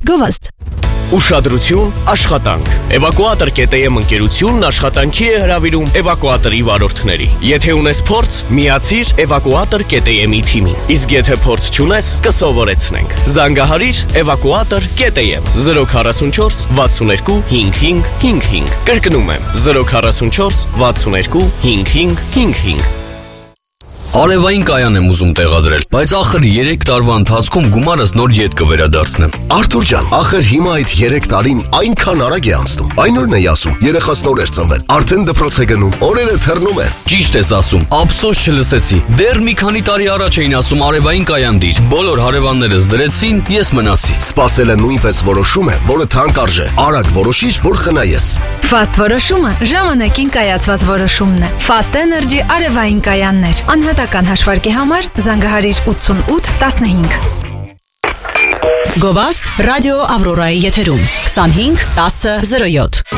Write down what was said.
Գովաստ։ Ուշադրություն, աշխատանք։ Էվակուատոր.am ընկերությունն աշխատանքի է հրավիրում էվակուատորի վարորդների։ Եթե ունես փորձ, միացիր Էվակուատոր.am-ի թիմին։ Իսկ եթե փորձ չունես, կսովորեցնենք։ Զանգահարիր Էվակուատոր.am 044 62 5555։ Կրկնում եմ 044 62 5555։ Արևային կայան եմ ուզում տեղադրել, բայց ախր 3 տարվա ընթացքում գումարս նոր ետ կվերադարձնեմ։ Արթուր ջան, ախր հիմա այդ 3 տարին այնքան արագ է անցնում։ Այն օրն էի ասում, երեխաս նոր էր ծնվել, արդեն դպրոց է գնում, օրերը թռնում են։ Ճիշտ ես ասում, ափսոս չլսեցի։ Դեռ մի քանի տարի առաջ էին ասում արևային կայան դիր։ Բոլոր հարևաններս դրեցին, ես մնացի։ Սպասելը նույնպես որոշում է, որը թանկ արժե։ Արագ որոշիր, որ խնայես։ Fast որոշումը ժամանակին կայացված որոշումն է։ Fast Energy արևային կայաններ։ Անհատական հաշվարկի համար զանգահարիր 88 15։ Գովաստ ռադիո Ավրորայի եթերում 25 10 07